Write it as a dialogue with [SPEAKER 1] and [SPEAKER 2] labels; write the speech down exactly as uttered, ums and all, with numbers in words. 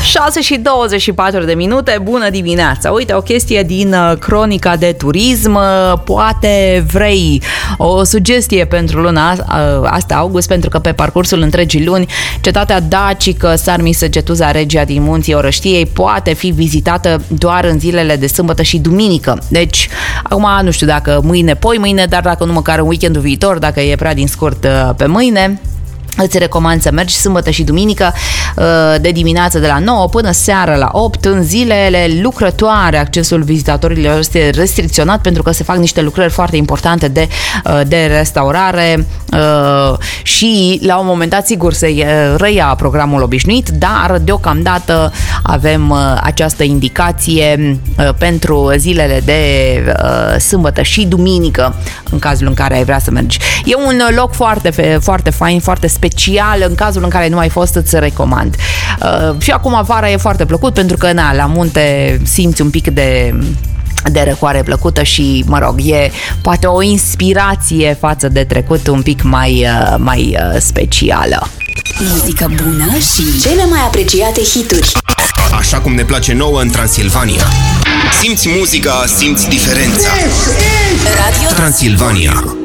[SPEAKER 1] șase și douăzeci și patru de minute, bună dimineața! Uite, o chestie din cronica de turism, poate vrei o sugestie pentru luna asta, august, pentru că pe parcursul întregii luni, cetatea dacică Sarmisegetuza Regia din Munții Orăștiei poate fi vizitată doar în zilele de sâmbătă și duminică. Deci, acum nu știu dacă mâine, poi mâine, dar dacă nu măcar în weekendul viitor, dacă e prea din scurt pe mâine, îți recomand să mergi sâmbătă și duminică de dimineață de la nouă până seara la opt. În zilele lucrătoare accesul vizitatorilor este restricționat pentru că se fac niște lucrări foarte importante de, de restaurare și la un moment dat sigur se reia programul obișnuit, dar deocamdată avem această indicație pentru zilele de sâmbătă și duminică în cazul în care ai vrea să mergi. E un loc foarte, foarte fain, foarte special, în cazul în care nu ai fost, îți recomand. Uh, și acum vara e foarte plăcut pentru că na, la munte simți un pic de de răcoare plăcută și, mă rog, e poate o inspirație față de trecut un pic mai, uh, mai uh, specială.
[SPEAKER 2] Muzică bună și cele mai apreciate hituri.
[SPEAKER 3] Așa cum ne place nouă în Transilvania. Simți muzica, simți diferența. Radio Transilvania.